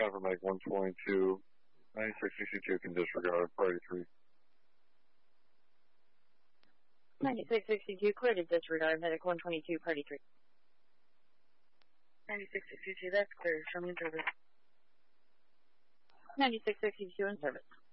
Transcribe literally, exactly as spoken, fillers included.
for Mike one twenty-two. ninety-six sixty-two can disregard, party three. ninety-six sixty-two, clear to disregard, medic one twenty-two, party three. ninety-six sixty-two, that's clear, show me in service. ninety-six sixty-two in service.